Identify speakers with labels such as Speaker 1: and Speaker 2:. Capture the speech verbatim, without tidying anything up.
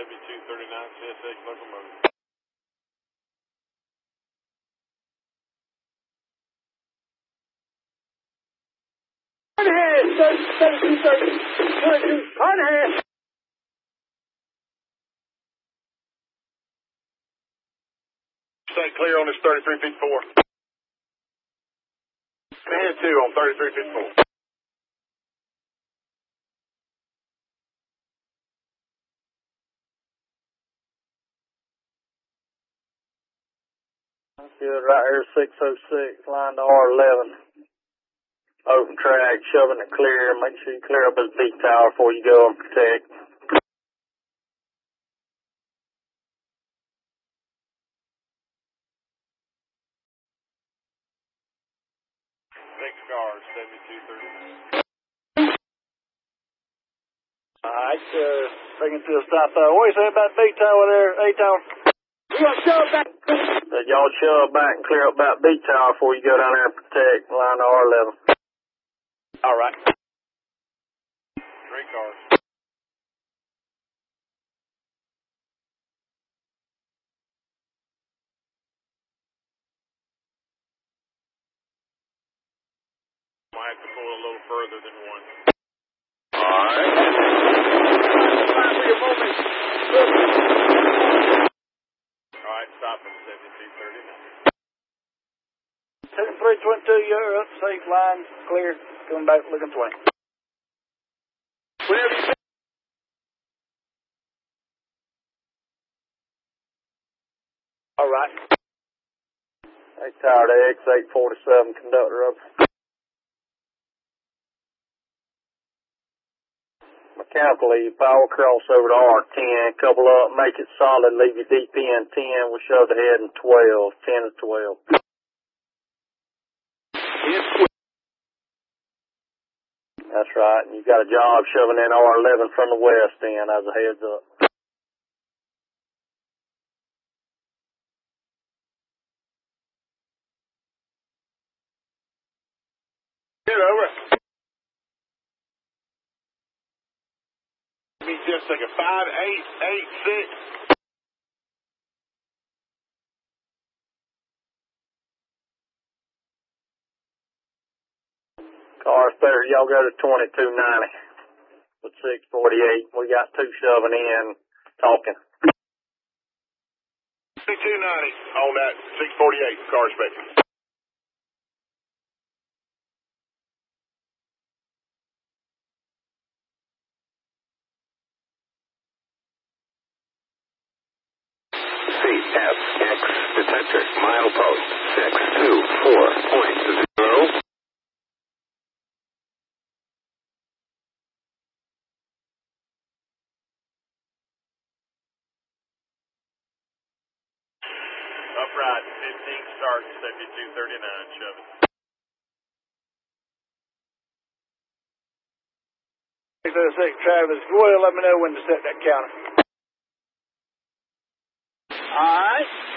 Speaker 1: seventy-two thirty-nine C S X locomotive.
Speaker 2: Ahead, seventy-two thirty, twenty-two, ahead.
Speaker 1: Stay clear on this thirty-three fifty-four. Ahead two on thirty-three fifty-four.
Speaker 2: Good, right here, six oh six, line to R eleven. Open track, shoving it clear. Make sure you clear up his beat tower before you go and protect.
Speaker 1: Next car, seventy-two thirty-nine.
Speaker 2: Alright, uh, bring it to a stop there. What do you say about beat tower there, A-tower? You gonna shove back? Uh, y'all shove back and clear up that beat tower before you go down there and protect line to R eleven. Alright.
Speaker 1: Three cars. Might have to pull a little further than one.
Speaker 2: Alright.
Speaker 1: Alright, stop at seventy-two thirty-nine.
Speaker 2: three twenty-two, you're up, safe line, clear, coming back looking twenty. Whenever you Alright. Hey, tower to X eight forty-seven, conductor up. Mechanical lead, power cross over to R ten, couple up, make it solid, leave your D P in ten, we'll shove the head in twelve, ten to twelve. That's right, and you got a job shoving in R eleven from the west end as a heads up.
Speaker 1: Get over. Give me just a second. Five, eight, eight, six.
Speaker 2: Car's better, y'all go to twenty-two ninety with six forty-eight. We got two shoving in, talking.
Speaker 1: twenty-two ninety on that six forty-eight car spec.
Speaker 3: C F X detector, milepost six two four point zero.
Speaker 1: Upright, fifteen start, seventy-two thirty-nine, shoving.
Speaker 2: six oh six, Travis, go ahead and let me know when to set that counter. Alright.